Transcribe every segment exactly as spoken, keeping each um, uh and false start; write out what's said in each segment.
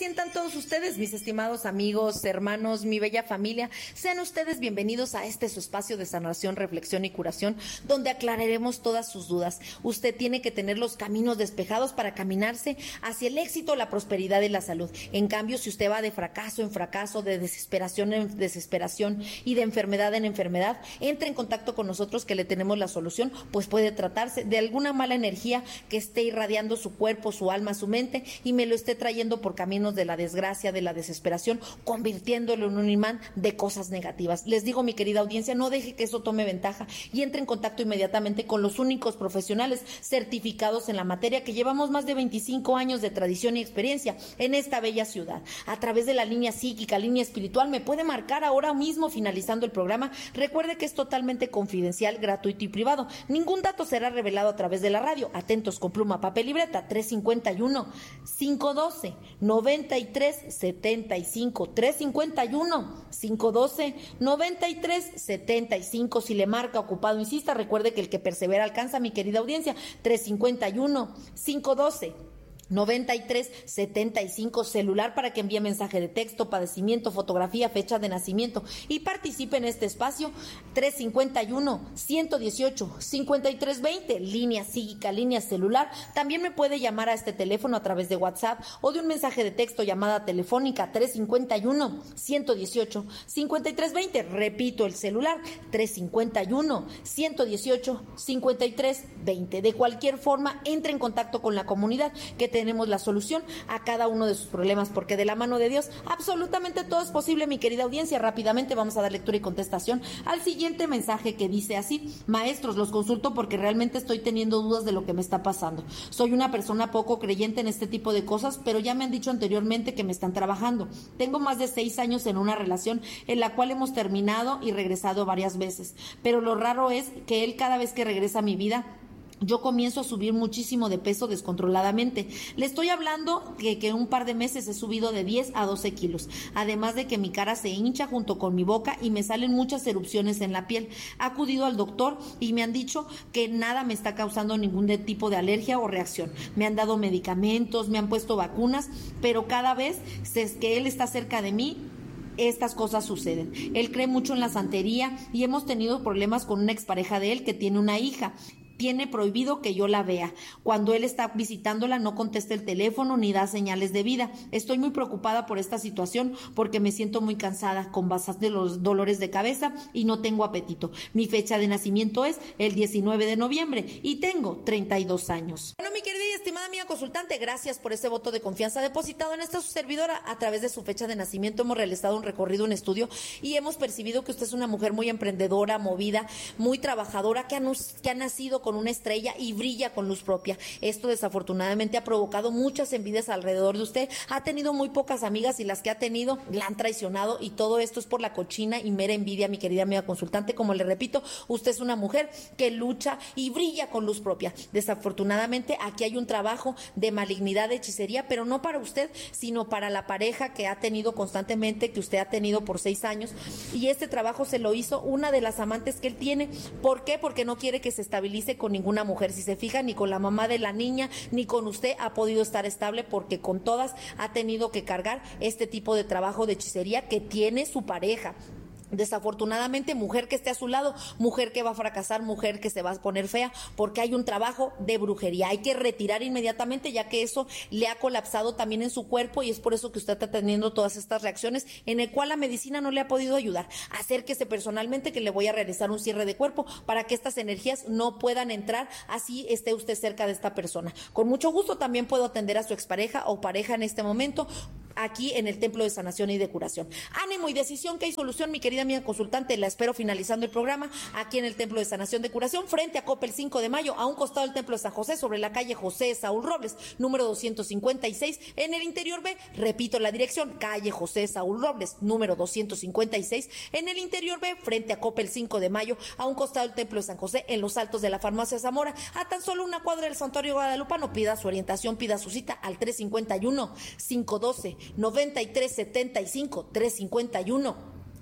sientan todos ustedes, mis estimados amigos, hermanos, mi bella familia. Sean ustedes bienvenidos a este su espacio de sanación, reflexión y curación, donde aclararemos todas sus dudas. Usted tiene que tener los caminos despejados para caminarse hacia el éxito, la prosperidad y la salud. En cambio, si usted va de fracaso en fracaso, de desesperación en desesperación y de enfermedad en enfermedad, entre en contacto con nosotros que le tenemos la solución, pues puede tratarse de alguna mala energía que esté irradiando su cuerpo, su alma, su mente y me lo esté trayendo por caminos de la desgracia, de la desesperación, convirtiéndolo en un imán de cosas negativas. Les digo, mi querida audiencia, no deje que eso tome ventaja y entre en contacto inmediatamente con los únicos profesionales certificados en la materia que llevamos más de veinticinco años de tradición y experiencia en esta bella ciudad. A través de la línea psíquica, línea espiritual, me puede marcar ahora mismo finalizando el programa. Recuerde que es totalmente confidencial, gratuito y privado. Ningún dato será revelado a través de la radio. Atentos con pluma, papel y libreta. tres cincuenta y uno, cinco doce, noventa y tres setenta y cinco. tres cincuenta y uno, cinco doce, noventa y tres setenta y cinco. Si le marca ocupado, insista. Recuerde que el que persevera alcanza, mi querida audiencia. tres cincuenta y uno, cinco doce, noventa y tres setenta y cinco, celular para que envíe mensaje de texto, padecimiento, fotografía, fecha de nacimiento y participe en este espacio. Tres cincuenta y uno, ciento dieciocho, cincuenta y tres veinte, línea psíquica, línea celular. También me puede llamar a este teléfono a través de WhatsApp o de un mensaje de texto, llamada telefónica. Tres cincuenta y uno, ciento dieciocho, cincuenta y tres veinte. Repito el celular, tres cincuenta y uno, ciento dieciocho, cincuenta y tres veinte. De cualquier forma, entre en contacto con la comunidad que te tenemos la solución a cada uno de sus problemas, porque de la mano de Dios absolutamente todo es posible, mi querida audiencia. Rápidamente vamos a dar lectura y contestación al siguiente mensaje que dice así: maestros, los consulto porque realmente estoy teniendo dudas de lo que me está pasando. Soy una persona poco creyente en este tipo de cosas, pero ya me han dicho anteriormente que me están trabajando. Tengo más de seis años en una relación en la cual hemos terminado y regresado varias veces, pero lo raro es que él, cada vez que regresa a mi vida, yo comienzo a subir muchísimo de peso descontroladamente. Le estoy hablando que, que en un par de meses he subido de diez a doce kilos. Además de que mi cara se hincha junto con mi boca y me salen muchas erupciones en la piel. He acudido al doctor y me han dicho que nada me está causando ningún de tipo de alergia o reacción. Me han dado medicamentos, me han puesto vacunas, pero cada vez que él está cerca de mí, estas cosas suceden. Él cree mucho en la santería y hemos tenido problemas con una expareja de él que tiene una hija. Tiene prohibido que yo la vea. Cuando él está visitándola no contesta el teléfono ni da señales de vida. Estoy muy preocupada por esta situación porque me siento muy cansada, con bastantes dolores de cabeza y no tengo apetito. Mi fecha de nacimiento es el diecinueve de noviembre y tengo treinta y dos años. Bueno, mi querida y estimada amiga consultante, gracias por ese voto de confianza depositado en esta su servidora. A través de su fecha de nacimiento hemos realizado un recorrido, un estudio y hemos percibido que usted es una mujer muy emprendedora, movida, muy trabajadora, que ha, que ha nacido con con una estrella y brilla con luz propia. Esto desafortunadamente ha provocado muchas envidias alrededor de usted. Ha tenido muy pocas amigas y las que ha tenido la han traicionado, y todo esto es por la cochina y mera envidia, mi querida amiga consultante. Como le repito, usted es una mujer que lucha y brilla con luz propia. Desafortunadamente aquí hay un trabajo de malignidad, de hechicería, pero no para usted, sino para la pareja que ha tenido constantemente, que usted ha tenido por seis años, y este trabajo se lo hizo una de las amantes que él tiene. ¿Por qué? Porque no quiere que se estabilice con ninguna mujer. Si se fija, ni con la mamá de la niña ni con usted ha podido estar estable, porque con todas ha tenido que cargar este tipo de trabajo de hechicería que tiene su pareja. Desafortunadamente, mujer que esté a su lado, mujer que va a fracasar, mujer que se va a poner fea, porque hay un trabajo de brujería. Hay que retirar inmediatamente, ya que eso le ha colapsado también en su cuerpo, y es por eso que usted está teniendo todas estas reacciones, en el cual la medicina no le ha podido ayudar. Acérquese personalmente, que le voy a realizar un cierre de cuerpo para que estas energías no puedan entrar, así esté usted cerca de esta persona. Con mucho gusto también puedo atender a su expareja o pareja en este momento, aquí en el Templo de Sanación y de Curación. Ánimo y decisión, que hay solución, mi querida amiga consultante. La espero finalizando el programa aquí en el Templo de Sanación de Curación, frente a Coppel cinco de mayo, a un costado del Templo de San José, sobre la calle José Saúl Robles, número doscientos cincuenta y seis, en el interior B. Repito la dirección: calle José Saúl Robles, número doscientos cincuenta y seis, en el interior B, frente a Coppel cinco de mayo, a un costado del Templo de San José, en los altos de la Farmacia Zamora, a tan solo una cuadra del Santuario Guadalupano. Pida su orientación, pida su cita al tres cincuenta y uno, cinco doce, noventa y tres setenta y cinco, tres cincuenta y uno,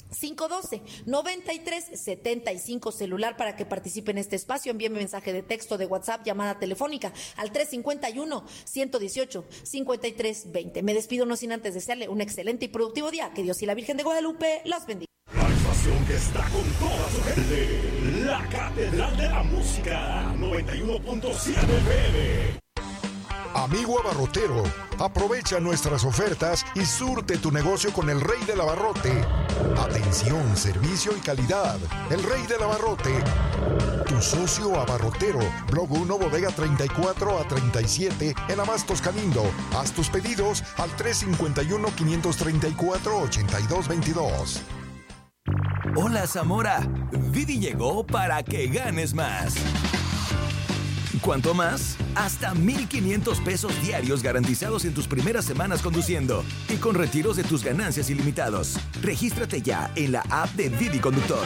cinco uno dos, nueve tres siete cinco, celular para que participe en este espacio. Envíeme mensaje de texto, de WhatsApp, llamada telefónica al tres cinco uno, uno uno ocho, cinco tres dos cero. Me despido no sin antes desearle un excelente y productivo día. Que Dios y la Virgen de Guadalupe los bendiga. La estación que está con toda su gente, la Catedral de la Música, noventa y uno punto siete F M. Amigo abarrotero, aprovecha nuestras ofertas y surte tu negocio con el Rey del Abarrote. Atención, servicio y calidad. El Rey del Abarrote. Tu socio abarrotero. Blog uno, bodega treinta y cuatro a treinta y siete en Abastos Canindo. Haz tus pedidos al tres cinco uno, cinco tres cuatro, ocho dos dos dos. Hola, Zamora. Didi llegó para que ganes más. ¿Cuánto más? Hasta mil quinientos pesos diarios garantizados en tus primeras semanas conduciendo y con retiros de tus ganancias ilimitados. Regístrate ya en la app de Didi Conductor.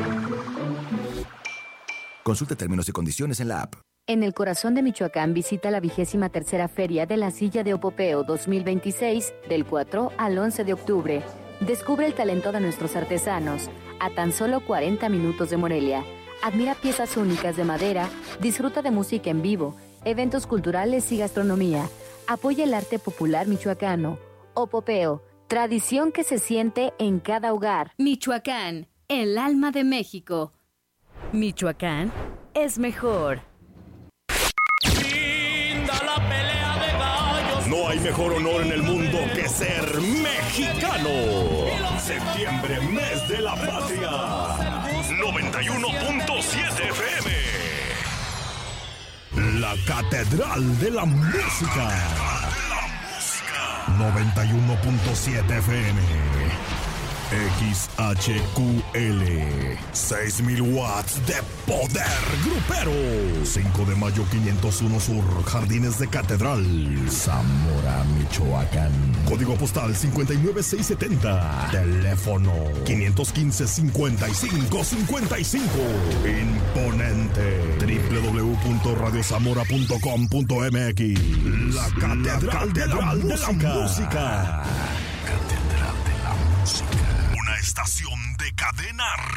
Consulta términos y condiciones en la app. En el corazón de Michoacán visita la vigésima tercera Feria de la Silla de Opopeo dos mil veintiséis del cuatro al once de octubre. Descubre el talento de nuestros artesanos a tan solo cuarenta minutos de Morelia. Admira piezas únicas de madera, disfruta de música en vivo, eventos culturales y gastronomía. Apoya el arte popular michoacano. Opopeo, tradición que se siente en cada hogar. Michoacán, el alma de México. Michoacán es mejor. Linda la pelea de gallos. No hay mejor honor en el mundo que ser mexicano. Septiembre, mes de la patria. noventa y uno punto siete F M. La Catedral de la Música. noventa y uno punto siete F M. X H Q L. seis mil watts de poder grupero. cinco de mayo quinientos uno Sur, Jardines de Catedral, Zamora, Michoacán. Código postal cincuenta y nueve seiscientos setenta. Teléfono quinientos quince, cincuenta y cinco cincuenta y cinco. Imponente. doble u doble u doble u punto radio zamora punto com punto m x. La Catedral, La Catedral de, la de la Música. Catedral de la Música. Una estación de cadena